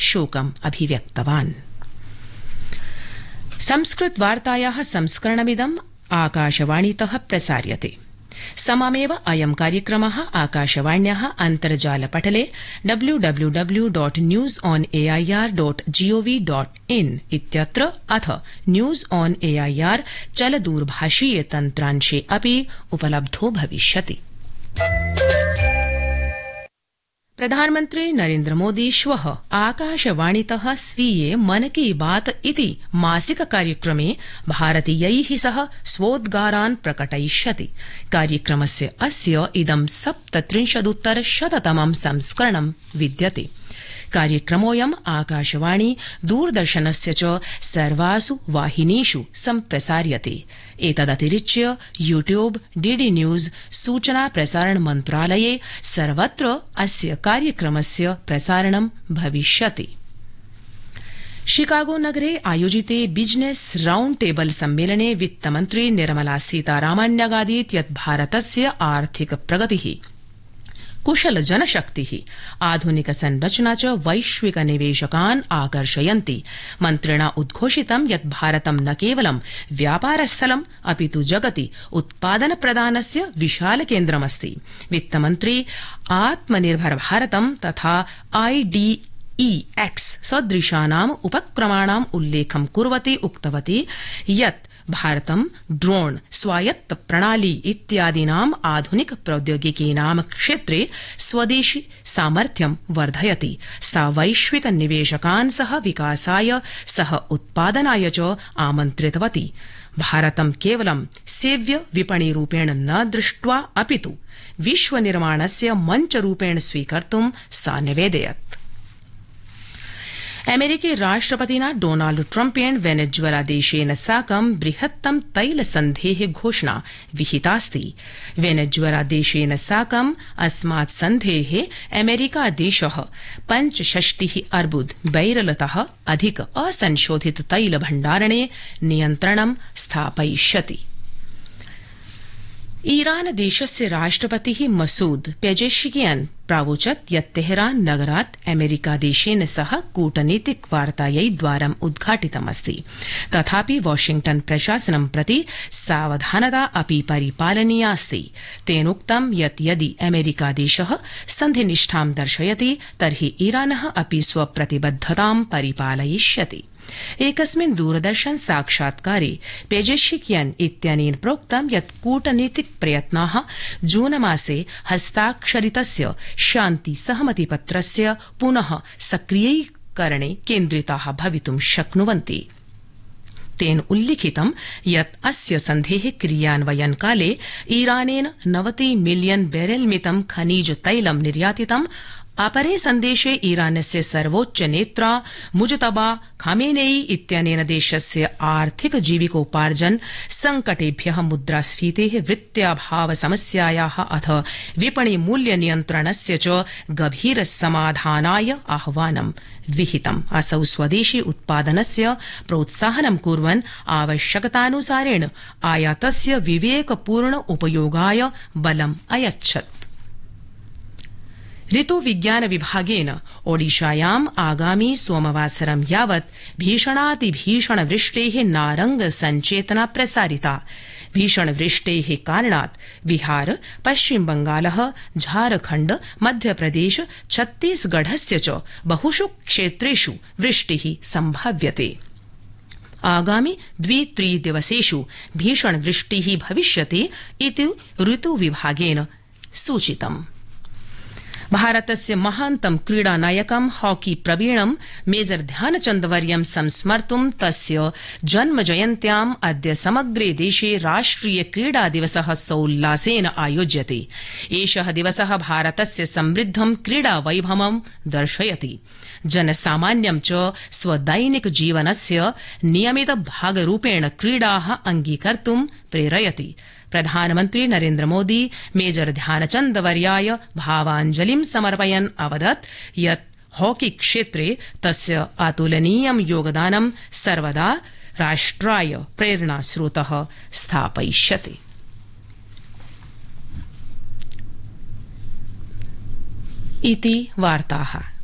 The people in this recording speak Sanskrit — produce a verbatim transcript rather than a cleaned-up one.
शोकम् अभिव्यक्तवान्। संस्कृत वार्तायाः संस्करणमिदम् आकाशवाणीतः प्रसार्यते। सममेव अयं कार्यक्रमः आकाशवाण्याः अन्तर्जालपटले W W W dot news on AIR dot gov dot in इत्यत्र अथ न्यूज ऑन एआईआर चलदूरभाषीय तन्त्रांशे अपि उपलब्धो भविष्यति। प्रधानमन्त्री नरेन्द्र मोदी श्वः आकाशवाणीतः स्वीये मन की बात इति मासिक कार्यक्रमे भारतीयैः सह स्वोद्गारान् प्रकटयिष्यति। कार्यक्रमस्य अस्य इदं सप्तत्रिंशदुत्तर शततमं संस्करणं विद्यते। कार्यक्रमोऽयम् आकाशवाणी दूरदर्शनस्य च सर्वासु वाहिनीषु सम्प्रसार्यते। एतदतिरिच्य यूट्यूब, डीडी न्यूज, सूचना प्रसारण मन्त्रालये सर्वत्र अस्य कार्यक्रमस्य प्रसारणं भविष्यति। शिकागो नगरे आयोजिते बिजनेस राउंड टेबल सम्मेलने वित्तमन्त्री निर्मला सीतारामन् न्यगादीत् यत् भारतस्य आर्थिक प्रगतिः, कुशल जनशक्तिः, आधुनिक संरचना च वैश्विक निवेशकान् आकर्षयन्ति। मन्त्रिणा उद्घोषितं यत् भारतं न केवलं व्यापारस्थलम् अपितु जगति उत्पादन प्रदानस्य विशाल केन्द्रमस्ति। वित्तमन्त्री आत्मनिर्भर भारतं तथा आईडीई एक्स सदृशानाम् उपक्रमाणाम् उल्लेखं कुर्वती उक्तवती यत् भारतं ड्रोन, स्वायत्त प्रणाली इत्यादीनाम् आधुनिक प्रौद्योगिकीनां क्षेत्रे स्वदेशी सामर्थ्यं वर्धयति। सा वैश्विक निवेशकान् सह विकासाय, सह उत्पादनाय च आमन्त्रितवती। भारतं केवलं सेव्य विपणिरूपेण न दृष्ट्वा अपितु विश्वनिर्माणस्य मञ्चरूपेण स्वीकर्तुं सा निवेदयत्। अमेरिकी राष्ट्रपतिना डोनाल्ड ट्रम्पेण वेनेजुएला देशेन साकं बृहत्तम तैल सन्धेः घोषणा विहितास्ति। वेनेजुएला देशेन साकं अस्मात् सन्धेः अमेरिका देशः पञ्चषष्टिः अर्बुद बैरलतः अधिक असंशोधित तैल भण्डारणे नियन्त्रणं स्थापयिष्यति। ईरान देशस्य राष्ट्रपतिः मसूद पेजेश्कियान् प्रावोचत् यत् तेहरान नगरात् अमेरिका देशेन सह कूटनीतिक वार्तायै द्वारम् उद्घाटितमस्ति। तथापि वाशिंग्टन प्रशासनं प्रति सावधानता अपि परिपालनीयास्ति। तेनोक्तं यत् यदि अमेरिका देशः सन्धिनिष्ठां दर्शयति तर्हि ईरानः अपि स्वप्रतिबद्धतां परिपालयिष्यति। एकस्मिन् दूरदर्शन साक्षात्कारे पेजेश्कियान् इत्यनेन प्रोक्तं यत् कूटनीतिक प्रयत्नाः जूनमासे हस्ताक्षरितस्य शान्ति सहमतिपत्रस्य पुनः सक्रियीकरणे केन्द्रिताः भवितुं शक्नुवन्ति। तेन उल्लिखितं यत् अस्य सन्धेः क्रियान्वयनकाले ईरानेन नवति मिलियन बैरल मितं खनिज तैलं निर्यातितम्। अपरे सन्देशे ईरानस्य सर्वोच्च नेत्रा मुजतबा खामेनेई इत्यनेन देशस्य आर्थिक जीविकोपार्जन संकटेभ्यः, मुद्रास्फीतेः, वृत्त्याभाव समस्यायाः अथ विपणि मूल्य नियन्त्रणस्य च गभीर समाधानाय आह्वानं विहितम्। असौ स्वदेशी उत्पादनस्य प्रोत्साहनं कुर्वन् आवश्यकतानुसारेण आयातस्य विवेकपूर्ण उपयोगाय बलम् अयच्छत्। ऋतु विज्ञान विभागेन ओडिशायाम् आगामी सोमवासरं यावत् भीषणातिभीषण वृष्टेः नारंग संचेतना प्रसारिता। भीषण वृष्टेः कारणात् बिहार, पश्चिम बंगालः, झारखण्ड, मध्यप्रदेश, छत्तीसगढ़स्य च बहुषु क्षेत्रेषु वृष्टिः सम्भाव्यते। आगामि द्वि त्रि दिवसेषु भीषण वृष्टिः भविष्यति इति ऋतु विभागेन सूचितम्। भारतस्य महान्तं क्रीडानायकं हॉकी प्रवीणं मेजर ध्यानचन्दवर्यं संस्मर्तुं तस्य जन्मजयन्त्याम् अद्य समग्रे देशे राष्ट्रिय क्रीडा दिवसः सोल्लासेन आयोज्यते। एषः दिवसः भारतस्य समृद्धं क्रीडा वैभवं दर्शयति। जनसामान्यं च स्वदैनिक जीवनस्य नियमित भागरूपेण क्रीडाः अंगीकर्तुं प्रेरयति। प्रधानमन्त्री नरेन्द्र मोदी मेजर ध्यानचन्दवर्याय भावाञ्जलिं समर्पयन् अवदत् यत् हॉकी क्षेत्रे तस्य अतुलनीयं योगदानं सर्वदा राष्ट्राय प्रेरणास्रोतः स्थापयिष्यति। इति वार्ताः।